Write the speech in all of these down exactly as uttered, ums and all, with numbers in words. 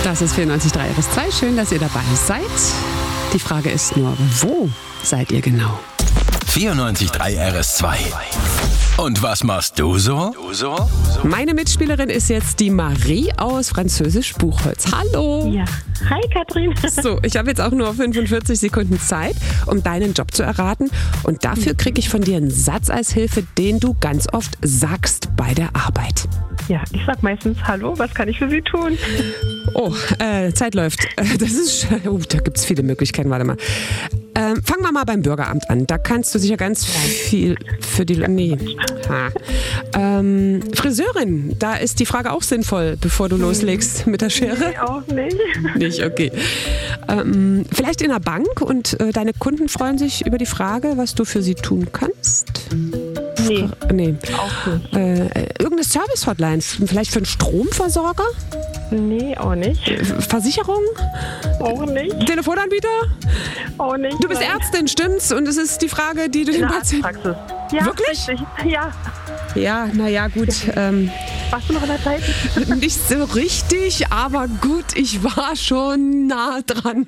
Das ist vierundneunzig Komma drei R S zwei. Schön, dass ihr dabei seid. Die Frage ist nur, wo seid ihr genau? vierundneunzig Komma drei R S zwei. Und was machst du so? Meine Mitspielerin ist jetzt die Marie aus Französisch-Buchholz. Hallo! Ja. Hi, Katrin. So, ich habe jetzt auch nur fünfundvierzig Sekunden Zeit, um deinen Job zu erraten. Und dafür kriege ich von dir einen Satz als Hilfe, den du ganz oft sagst bei der Arbeit. Ja, ich sag meistens Hallo, was kann ich für Sie tun? Oh, äh, Zeit läuft. Äh, Das ist, oh, da gibt es viele Möglichkeiten. Warte mal. Ähm, fangen wir mal beim Bürgeramt an. Da kannst du sicher ganz viel für die... Nee. Ha. Ähm, Friseurin, da ist die Frage auch sinnvoll, bevor du loslegst mit der Schere. Nee, auch nicht. Nicht, okay. Ähm, vielleicht in der Bank und äh, deine Kunden freuen sich über die Frage, was du für sie tun kannst? Nee, Nee. auch nicht. Äh, irgendeine Service-Hotline, vielleicht für einen Stromversorger? Nee, auch nicht. Versicherung? Auch nicht. Telefonanbieter? Auch nicht. Du bist Nein. Ärztin, stimmt's? Und es ist die Frage, die du In den der Patienten... Arztpraxis. Ja, Wirklich? richtig. Ja. Ja, naja, gut. Ähm, Warst du noch in der Zeit? nicht so richtig, aber gut, ich war schon nah dran.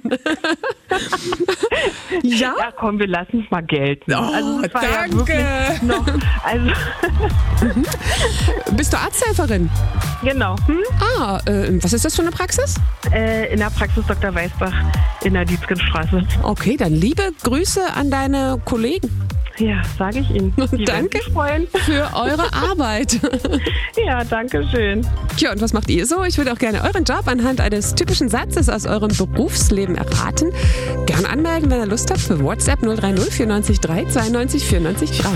Ja? Ja, komm, wir lassen es mal gelten. Oh, das war ja danke. wirklich noch, also, Bist du Arzthelferin? genau. Hm? Ah, äh, was ist das für eine Praxis? Äh, in der Praxis Doktor Weißbach in der Dietzgenstraße. Okay, dann liebe Grüße an deine Kollegen. Ja, sage ich Ihnen. Die Danke. werden sich freuen. Für eure Arbeit. Ja, danke schön. Tja, und was macht ihr so? Ich würde auch gerne euren Job anhand eines typischen Satzes aus eurem Berufsleben erraten. Gern anmelden, wenn ihr Lust habt, für WhatsApp null drei null vierundneunzig drei zweiundneunzig vierundneunzig drei.